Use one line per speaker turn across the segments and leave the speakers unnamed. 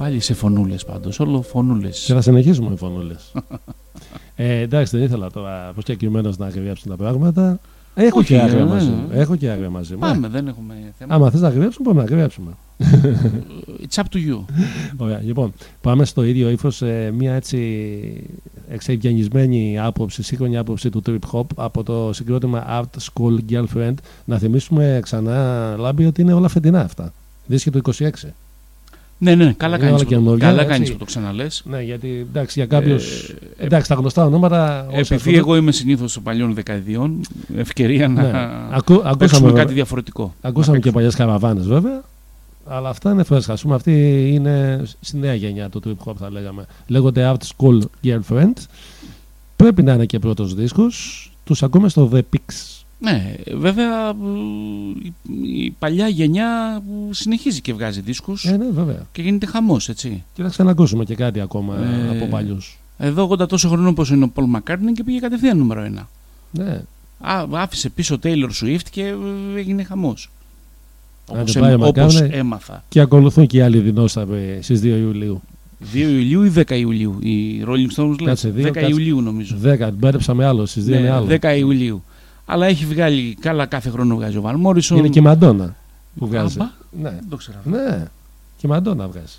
πάλι σε φωνούλες πάντως, όλο φωνούλες.
Και θα συνεχίσουμε με φωνούλες. Εντάξει, δεν ήθελα τώρα προσκεκριμένος να ακριβέψουν τα πράγματα. Έχω και άγρια μαζί μου.
Πάμε, δεν έχουμε θέμα.
Άμα θες να ακριβέψουμε, πάμε να ακριβέψουμε.
It's up to you.
Ωραία, λοιπόν, πάμε στο ίδιο ύφος, μια έτσι εξευγενισμένη άποψη, σύγχρονη άποψη του trip hop από το συγκρότημα Art School Girlfriend. Να θυμίσουμε ξανά, Λάμπη, ότι είναι όλα φετινά αυτά. Δίσκη του 26.
Ναι, καλά κάνεις που το ξαναλες.
Ναι, γιατί εντάξει, για κάποιους. Εντάξει, τα γνωστά ονόματα.
Επειδή εγώ είμαι συνήθως των παλιών δεκαετιών, ευκαιρία να παίξουμε κάτι διαφορετικό.
Ακούσαμε και παλιές καραβάνες βέβαια. Αλλά αυτά είναι φρέσκα. Ας πούμε, αυτή είναι στη νέα γενιά του trip hop, θα λέγαμε. Λέγονται Art School Girlfriend. Πρέπει να είναι και πρώτος δίσκος. Τους ακούμε στο The Pix.
Ναι, βέβαια η παλιά γενιά συνεχίζει και βγάζει δίσκους.
Ναι, βέβαια.
Και γίνεται χαμός, έτσι.
Και θα ξανακούσουμε και κάτι ακόμα από παλιούς.
Εδώ 80 τόσο χρόνο όπως είναι ο Paul McCartney και πήγε κατευθείαν νούμερο 1.
Ναι.
Άφησε πίσω Taylor Swift και έγινε χαμός.
Όπως
έμαθα.
Και ακολουθούν και οι άλλοι δεινόσαυροι στις 2 Ιουλίου.
2 Ιουλίου ή 10 Ιουλίου. Οι Rolling Stones λένε 10 Ιουλίου νομίζω.
10, μπέρδεψα με άλλο, στις 2 είναι άλλο.
10 Ιουλίου. Αλλά έχει βγάλει καλά, κάθε χρόνο βγάζει ο Βαν Μόρισον.
Είναι και η Μαντόνα που βγάζει.
Ναι, το ξέρω.
Ναι, και η Μαντόνα βγάζει.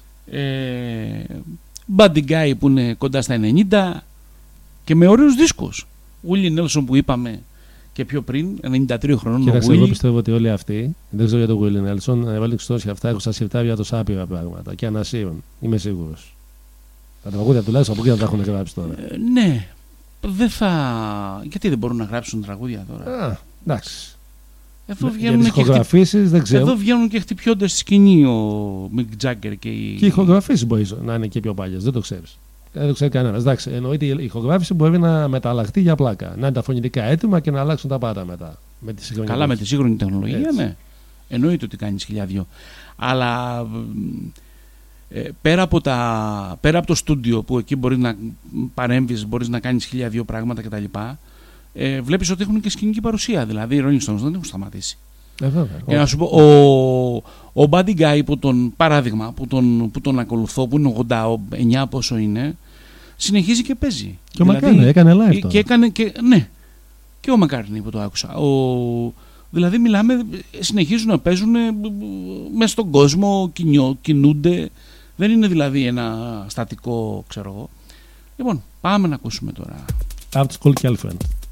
Buddy Guy που είναι κοντά στα 90 και με ωραίους δίσκους. Willie Nelson που είπαμε και πιο πριν, 93 χρονών.
Κοίταξε, εγώ πιστεύω ότι όλοι αυτοί, δεν ξέρω για τον Willie Nelson, έβαλε και αυτά, έχω στα σκεφτά του άπειρα πράγματα και ανασύων. Είμαι σίγουρος. Τα τραγούδια τουλάχιστον από εκεί να τα έχουν γράψει τώρα.
Ναι. Δεν θα... Γιατί δεν μπορούν να γράψουν τραγούδια τώρα.
Εντάξει.
Εδώ βγαίνουν και χτυπιόντες στη σκηνή ο Mick Jagger και οι...
Και οι ηχογραφήσεις μπορεί να είναι και πιο παλιές, δεν το ξέρεις. Δεν το ξέρει κανένας. Εντάξει, εννοείται η ηχογράφηση μπορεί να μεταλλαχθεί για πλάκα. Να είναι τα φωνητικά έτοιμα και να αλλάξουν τα πάντα μετά.
Καλά, με τη σύγχρονη τεχνολογία, έτσι. Ναι. Εννοείται ότι κάνεις χιλιάδιο. Αλλά... πέρα από το στούντιο που εκεί μπορείς να παρέμβεις, μπορείς να κάνεις 1002 πράγματα κτλ. Βλέπεις ότι έχουν και σκηνική παρουσία. Δηλαδή οι Rolling Stones δεν έχουν σταματήσει. Και να σου πω, ο Buddy Guy παράδειγμα που τον ακολουθώ, που είναι 89 πόσο είναι, συνεχίζει και παίζει.
Και ο McCartney έκανε live τώρα.
Ναι, και ο McCartney που το άκουσα. Δηλαδή συνεχίζουν να παίζουν μέσα στον κόσμο, κινούνται. Δεν είναι δηλαδή ένα στατικό, ξέρω εγώ. Λοιπόν, πάμε να ακούσουμε τώρα.
Art School Girlfriend.